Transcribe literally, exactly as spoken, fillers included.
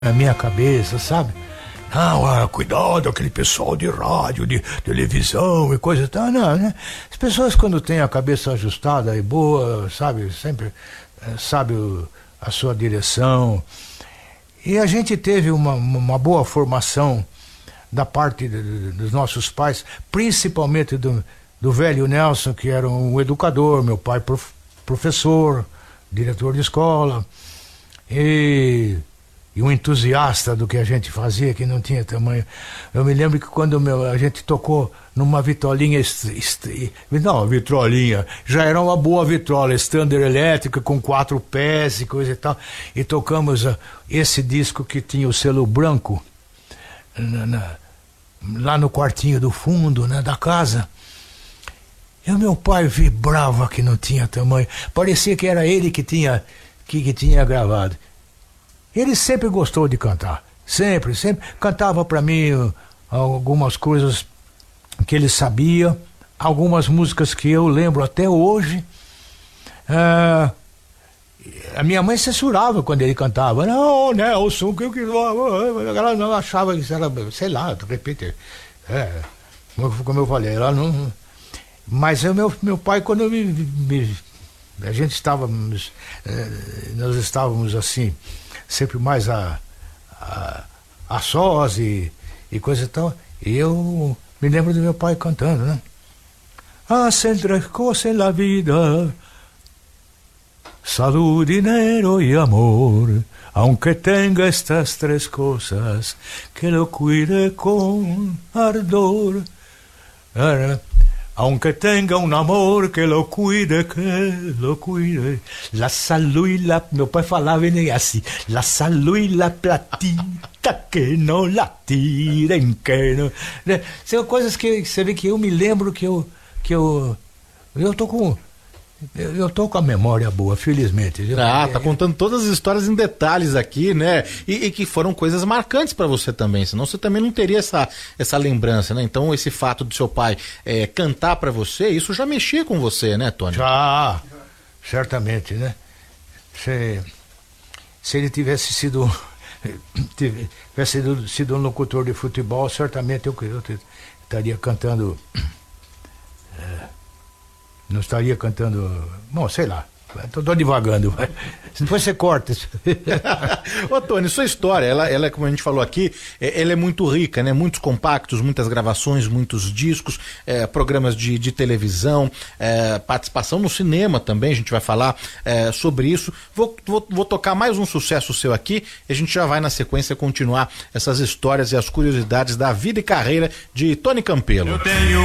na minha cabeça, sabe? Não, ah, cuidado, aquele pessoal de rádio, de televisão e coisa e tal. Não, né? As pessoas, quando têm a cabeça ajustada e boa, sabe, sempre é, sabe o, a sua direção. E a gente teve uma, uma boa formação da parte de, de, dos nossos pais, principalmente do, do velho Nelson, que era um educador, meu pai prof, professor, diretor de escola, e... e um entusiasta do que a gente fazia, que não tinha tamanho. Eu me lembro que quando meu, a gente tocou numa vitrolinha, est, est, não, vitrolinha, já era uma boa vitrola, standard elétrica, com quatro pés e coisa e tal, e tocamos uh, esse disco que tinha o selo branco, na, na, lá no quartinho do fundo, né, da casa. E o meu pai vibrava que não tinha tamanho, parecia que era ele que tinha, que, que tinha gravado. Ele sempre gostou de cantar, sempre, sempre. Cantava para mim uh, algumas coisas que ele sabia, algumas músicas que eu lembro até hoje. Uh, a minha mãe censurava quando ele cantava. Não, Nelson, que eu que ela não achava que era, sei lá, de repente, é, como eu falei, ela não. Mas o meu, meu pai, quando eu me, me, a gente estávamos, nós estávamos assim, sempre mais a, a, a sós e, e coisa e tal. E eu me lembro do meu pai cantando, né? Hacen tres cosas en la vida, salud, dinero y amor. Aunque tenga estas tres cosas, que lo cuide con ardor. Aunque tenga un amor, que lo cuide, que lo cuide. La salud y la... Meu pai falava assim. La salud y la platita, que não la tirem, que não... São coisas que você vê que eu me lembro que eu... Que eu, eu tô com... Eu tô com a memória boa, felizmente. Ah, tá contando todas as histórias em detalhes aqui, né? E, e que foram coisas marcantes para você também, senão você também não teria essa, essa lembrança, né? Então esse fato do seu pai é, cantar para você, isso já mexia com você, né, Tony? Já, certamente, né? Se, se ele tivesse sido, tivesse sido, sido um locutor de futebol, certamente eu, eu estaria cantando... É, não estaria cantando... Bom, sei lá. Tô, tô divagando. Depois você corta isso. Ô, Tony, sua história, ela, ela, como a gente falou aqui, ela é muito rica, né? Muitos compactos, muitas gravações, muitos discos, é, programas de, de televisão, é, participação no cinema também, a gente vai falar é, sobre isso. Vou, vou, vou tocar mais um sucesso seu aqui e a gente já vai na sequência continuar essas histórias e as curiosidades da vida e carreira de Tony Campelo. Eu tenho